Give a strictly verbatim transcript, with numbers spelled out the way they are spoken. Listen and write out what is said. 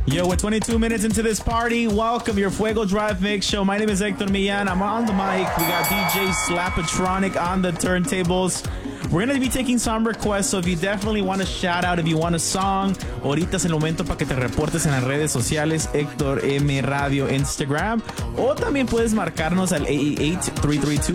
Yo, we're twenty-two minutes into this party. Welcome, your Fuego Drive Mix Show. My name is Hector Millan. I'm on the mic. We got D J Slapatronic on the turntables. We're going to be taking some requests, so if you definitely want a shout out, if you want a song, ahorita es el momento para que te reportes en las redes sociales, Hector M Radio Instagram, o también puedes marcarnos al eight eight eight, three three two,